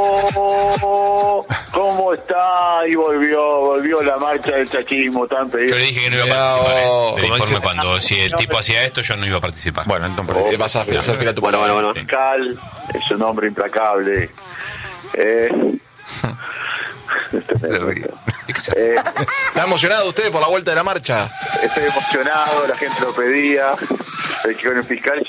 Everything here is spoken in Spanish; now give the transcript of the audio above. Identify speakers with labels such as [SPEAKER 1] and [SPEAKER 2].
[SPEAKER 1] ¿Cómo está? Y volvió la marcha del chachismo tan pedido.
[SPEAKER 2] Yo le dije que no iba a participar del informe cuando si el tipo hacía esto yo no iba a participar.
[SPEAKER 3] Bueno, entonces vas a hacer fila tu
[SPEAKER 1] Bueno. Fiscal es un hombre implacable.
[SPEAKER 3] ¿Está emocionado usted por la vuelta de la marcha?
[SPEAKER 1] Estoy emocionado, la gente lo pedía. Con el fiscal